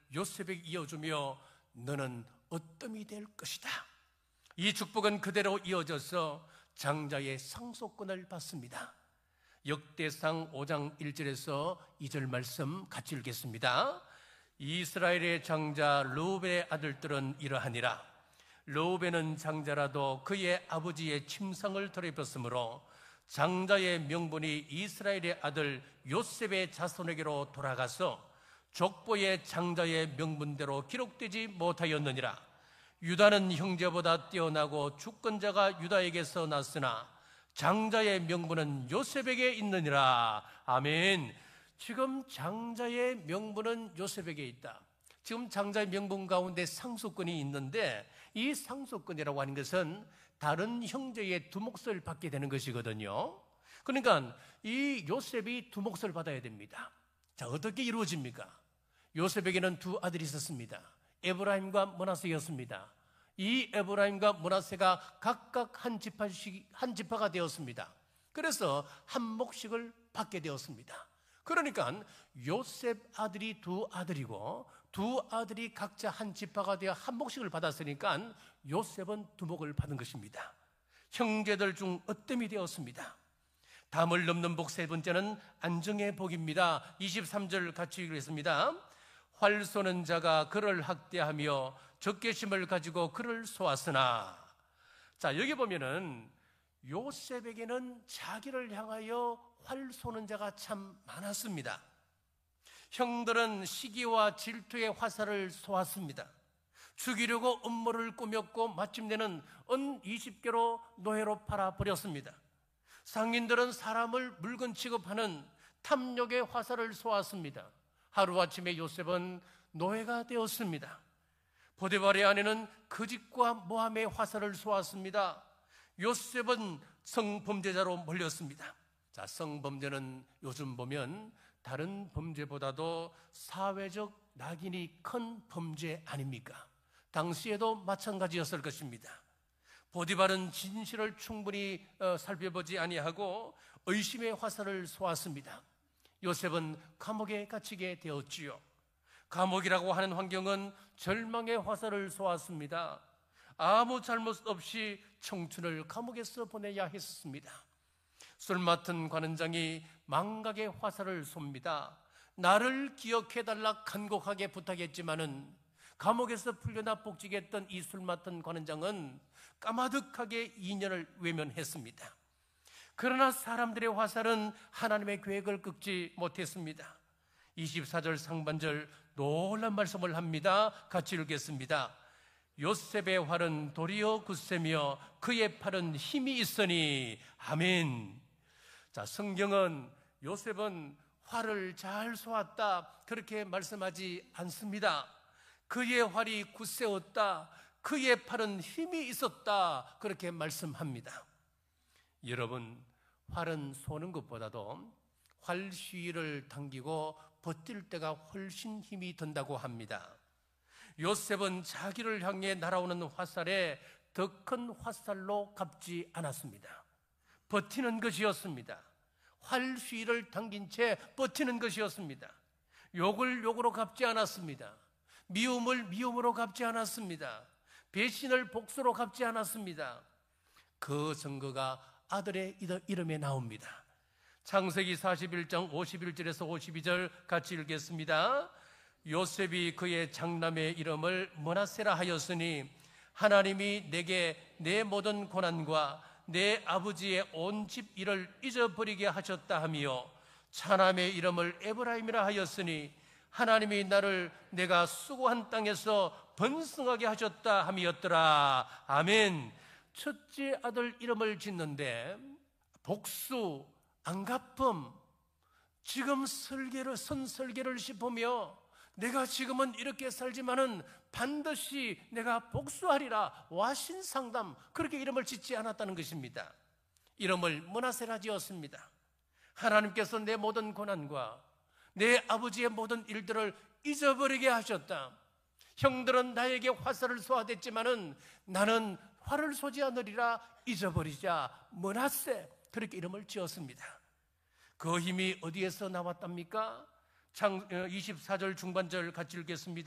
요셉에게 이어주며 너는 어뜸이 될 것이다. 이 축복은 그대로 이어져서 장자의 상속권을 받습니다. 역대상 5장 1절에서 2절 말씀 같이 읽겠습니다. 이스라엘의 장자 르우벤의 아들들은 이러하니라. 르우벤은 장자라도 그의 아버지의 침상을 더럽혔으므로 장자의 명분이 이스라엘의 아들 요셉의 자손에게로 돌아가서 족보의 장자의 명분대로 기록되지 못하였느니라. 유다는 형제보다 뛰어나고 주권자가 유다에게서 났으나 장자의 명분은 요셉에게 있느니라. 아멘. 지금 장자의 명분은 요셉에게 있다. 지금 장자의 명분 가운데 상속권이 있는데 이 상속권이라고 하는 것은 다른 형제의 두 몫을 받게 되는 것이거든요. 그러니까 이 요셉이 두 몫을 받아야 됩니다. 자, 어떻게 이루어집니까? 요셉에게는 두 아들이 있었습니다. 에브라임과 므낫세였습니다. 이 에브라임과 므낫세가 각각 한 지파가 되었습니다. 그래서 한 몫씩을 받게 되었습니다. 그러니까 요셉 아들이 두 아들이고 두 아들이 각자 한 지파가 되어 한 몫씩을 받았으니까 요셉은 두 몫을 받은 것입니다. 형제들 중 어뜸이 되었습니다. 담을 넘는 복 세 번째는 안정의 복입니다. 23절 같이 읽겠습니다. 활 쏘는 자가 그를 학대하며 적개심을 가지고 그를 쏘았으나. 자, 여기 보면은 요셉에게는 자기를 향하여 활 쏘는 자가 참 많았습니다. 형들은 시기와 질투의 화살을 쏘았습니다. 죽이려고 음모를 꾸몄고 마침내는 은 20개로 노예로 팔아버렸습니다. 상인들은 사람을 물건 취급하는 탐욕의 화살을 쏘았습니다. 하루아침에 요셉은 노예가 되었습니다. 보디발의 아내는 거짓과 모함의 화살을 쏘았습니다. 요셉은 성범죄자로 몰렸습니다. 자, 성범죄는 요즘 보면 다른 범죄보다도 사회적 낙인이 큰 범죄 아닙니까? 당시에도 마찬가지였을 것입니다. 보디발은 진실을 충분히 살펴보지 아니하고 의심의 화살을 쏘았습니다. 요셉은 감옥에 갇히게 되었지요. 감옥이라고 하는 환경은 절망의 화살을 쏘았습니다. 아무 잘못 없이 청춘을 감옥에서 보내야 했습니다. 술 맡은 관원장이 망각의 화살을 쏩니다. 나를 기억해달라 간곡하게 부탁했지만은 감옥에서 풀려나 복직했던 이 술 맡은 관원장은 까마득하게 2년을 외면했습니다. 그러나 사람들의 화살은 하나님의 계획을 꺾지 못했습니다. 24절 상반절 놀란 말씀을 합니다. 같이 읽겠습니다. 요셉의 활은 도리어 굳세며 그의 팔은 힘이 있으니. 아멘. 자, 성경은 요셉은 활을 잘 쏘았다 그렇게 말씀하지 않습니다. 그의 활이 굳세었다, 그의 팔은 힘이 있었다 그렇게 말씀합니다. 여러분, 활은 쏘는 것보다도 활쉬를 당기고 버틸 때가 훨씬 힘이 든다고 합니다. 요셉은 자기를 향해 날아오는 화살에 더 큰 화살로 갚지 않았습니다. 버티는 것이었습니다. 활쉬를 당긴 채 버티는 것이었습니다. 욕을 욕으로 갚지 않았습니다. 미움을 미움으로 갚지 않았습니다. 배신을 복수로 갚지 않았습니다. 그 증거가 아들의 이름에 나옵니다. 창세기 41장 51절에서 52절 같이 읽겠습니다. 요셉이 그의 장남의 이름을 므낫세라 하였으니 하나님이 내게 내 모든 고난과 내 아버지의 온 집 일을 잊어버리게 하셨다 하며 차남의 이름을 에브라임이라 하였으니 하나님이 나를 내가 수고한 땅에서 번성하게 하셨다 함이었더라. 아멘. 첫째 아들 이름을 짓는데 복수, 안갚음, 지금 설계를 씹으며 내가 지금은 이렇게 살지만은 반드시 내가 복수하리라 와신상담, 그렇게 이름을 짓지 않았다는 것입니다. 이름을 므낫세라 지었습니다. 하나님께서 내 모든 고난과 내 아버지의 모든 일들을 잊어버리게 하셨다. 형들은 나에게 화살을 쏘아댔지만은 나는 화를 쏘지 않으리라 잊어버리자 므낫세, 그렇게 이름을 지었습니다. 그 힘이 어디에서 나왔답니까? 24절 중반절 같이 읽겠습니다.